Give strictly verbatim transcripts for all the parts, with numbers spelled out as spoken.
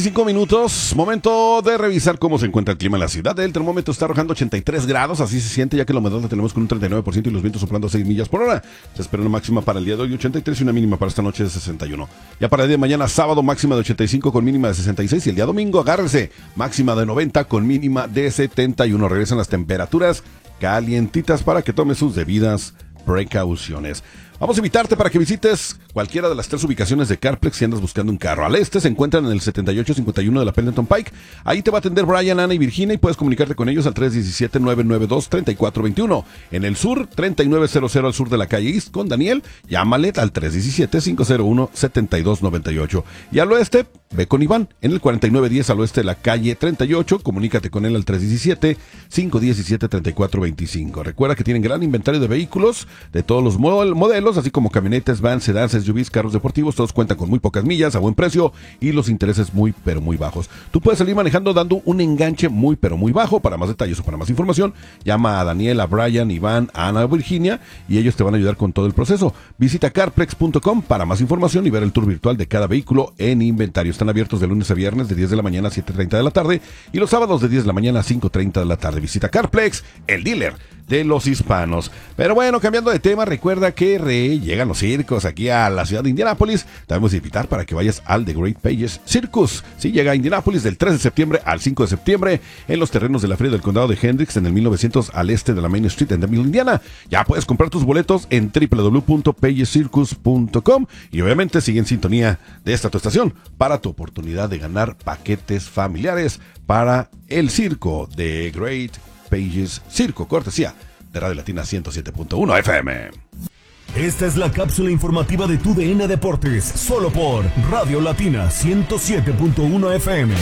Cinco minutos, momento de revisar cómo se encuentra el clima en la ciudad. El termómetro está arrojando ochenta y tres grados, así se siente, ya que la humedad la tenemos con un treinta y nueve por ciento y los vientos soplando a seis millas por hora. Se espera una máxima para el día de hoy ochenta y tres y una mínima para esta noche de sesenta y uno. Ya para el día de mañana sábado, máxima de ochenta y cinco con mínima de sesenta y seis, y el día domingo agárrese, máxima de noventa con mínima de setenta y uno. Regresan las temperaturas calientitas para que tome sus debidas precauciones. Vamos a invitarte para que visites cualquiera de las tres ubicaciones de CarPlex si andas buscando un carro. Al este se encuentran en el setenta y ocho cincuenta y uno de la Pendleton Pike. Ahí te va a atender Brian, Ana y Virginia y puedes comunicarte con ellos al tres uno siete, nueve nueve dos, tres cuatro dos uno. En el sur, treinta y nueve cero cero al sur de la calle East con Daniel. Llámale al tres uno siete, cinco cero uno, siete dos nueve ocho. Y al oeste, ve con Iván. En el cuarenta y nueve diez al oeste de la calle treinta y ocho. Comunícate con él al tres uno siete, cinco uno siete, tres cuatro dos cinco. Recuerda que tienen gran inventario de vehículos de todos los modelos, así como camionetas, vans, sedans, S U Vs, carros deportivos. Todos cuentan con muy pocas millas, a buen precio y los intereses muy pero muy bajos. Tú puedes salir manejando dando un enganche muy pero muy bajo. Para más detalles o para más información, llama a Daniel, a Brian, Iván, a Ana, a Virginia y ellos te van a ayudar con todo el proceso. Visita carplex punto com para más información y ver el tour virtual de cada vehículo en inventario. Están abiertos de lunes a viernes de diez de la mañana a siete treinta de la tarde y los sábados de diez de la mañana a cinco treinta de la tarde. Visita CarPlex, el dealer de los hispanos. Pero bueno, cambiando de tema, recuerda que re llegan los circos aquí a la ciudad de Indianápolis. Te vamos a invitar para que vayas al The Great Pages Circus. Sí, llega a Indianápolis del tres de septiembre al cinco de septiembre en los terrenos de la Feria del Condado de Hendricks en el mil novecientos al este de la Main Street en Danville, Indiana. Ya puedes comprar tus boletos en doble u doble u doble u punto pages circus punto com y obviamente sigue en sintonía de esta tu estación para tu oportunidad de ganar paquetes familiares para el circo de Great Pages Circo, cortesía de Radio Latina ciento siete punto uno F M. Esta es la cápsula informativa de tu D N Deportes, solo por Radio Latina ciento siete punto uno F M.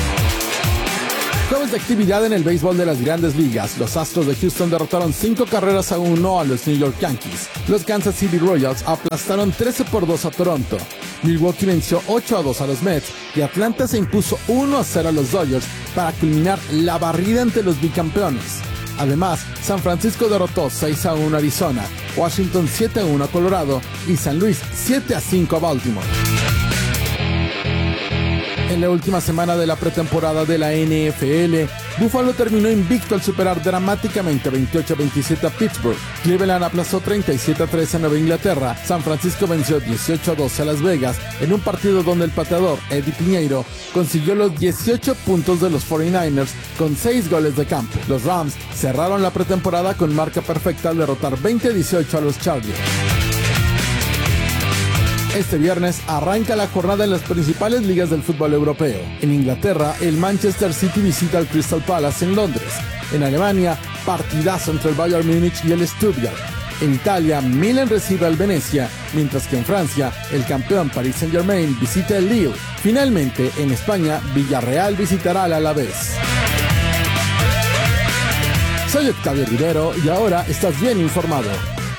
Jueves de actividad en el béisbol de las Grandes Ligas. Los Astros de Houston derrotaron cinco carreras a uno a los New York Yankees. Los Kansas City Royals aplastaron trece por dos a Toronto. Milwaukee venció ocho a dos a los Mets y Atlanta se impuso uno a cero a los Dodgers para culminar la barrida ante los bicampeones. Además, San Francisco derrotó seis a uno a Arizona, Washington siete a uno a Colorado y San Luis siete a cinco a Baltimore. En la última semana de la pretemporada de la N F L, Buffalo terminó invicto al superar dramáticamente veintiocho a veintisiete a Pittsburgh. Cleveland aplazó treinta y siete a trece a Nueva Inglaterra. San Francisco venció dieciocho a doce a Las Vegas en un partido donde el pateador Eddie Piñeiro consiguió los dieciocho puntos de los cuarenta y nueve ers con seis goles de campo. Los Rams cerraron la pretemporada con marca perfecta al derrotar veinte a dieciocho a los Chargers. Este viernes arranca la jornada en las principales ligas del fútbol europeo. En Inglaterra, el Manchester City visita al Crystal Palace en Londres. En Alemania, partidazo entre el Bayern Múnich y el Stuttgart. En Italia, Milan recibe al Venecia, mientras que en Francia, el campeón Paris Saint-Germain visita el Lille. Finalmente, en España, Villarreal visitará al Alavés. Soy Octavio Rivero y ahora estás bien informado.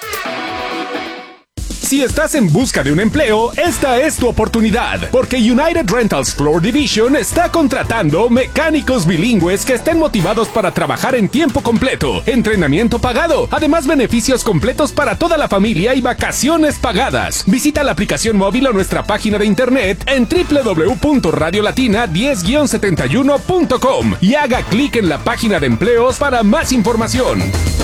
Si estás en busca de un empleo, esta es tu oportunidad, porque United Rentals Floor Division está contratando mecánicos bilingües que estén motivados para trabajar en tiempo completo, entrenamiento pagado, además beneficios completos para toda la familia y vacaciones pagadas. Visita la aplicación móvil o nuestra página de internet en doble u doble u doble u punto radio latina diez guion setenta y uno punto com y haga clic en la página de empleos para más información.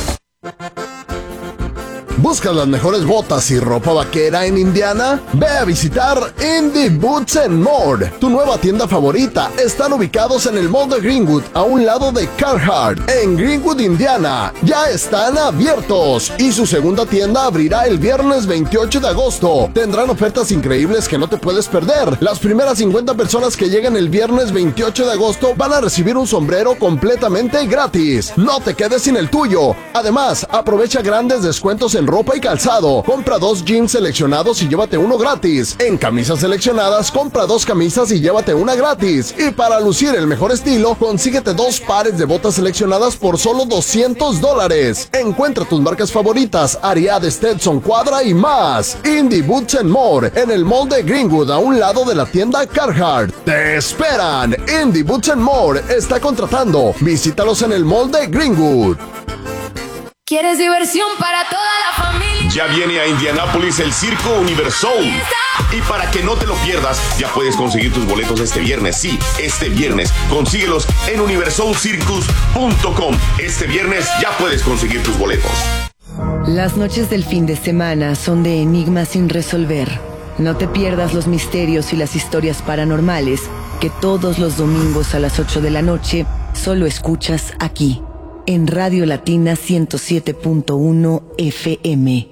¿Buscas las mejores botas y ropa vaquera en Indiana? Ve a visitar Indie Boots and More. Tu nueva tienda favorita. Están ubicados en el Mall de Greenwood, a un lado de Carhartt, en Greenwood, Indiana. Ya están abiertos y su segunda tienda abrirá el viernes veintiocho de agosto. Tendrán ofertas increíbles que no te puedes perder. Las primeras cincuenta personas que lleguen el viernes veintiocho de agosto van a recibir un sombrero completamente gratis. No te quedes sin el tuyo. Además, aprovecha grandes descuentos en ropa y calzado. Compra dos jeans seleccionados y llévate uno gratis. En camisas seleccionadas, compra dos camisas y llévate una gratis. Y para lucir el mejor estilo, consíguete dos pares de botas seleccionadas por solo doscientos dólares. Encuentra tus marcas favoritas, Ariat, Stetson, Quadra y más. Indie Boots and More, en el Mall de Greenwood, a un lado de la tienda Carhartt. ¡Te esperan! Indie Boots and More está contratando. Visítalos en el Mall de Greenwood. ¿Quieres diversión para toda la familia? Ya viene a Indianápolis el Circo Universal. Y para que no te lo pierdas, ya puedes conseguir tus boletos este viernes. Sí, este viernes. Consíguelos en universal circus punto com. Este viernes ya puedes conseguir tus boletos. Las noches del fin de semana son de enigmas sin resolver. No te pierdas los misterios y las historias paranormales que todos los domingos a las ocho de la noche solo escuchas aquí, en Radio Latina ciento siete punto uno F M.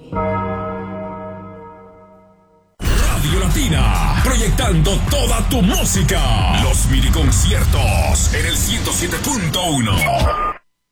Radio Latina, proyectando toda tu música. Los mini conciertos en el ciento siete punto uno.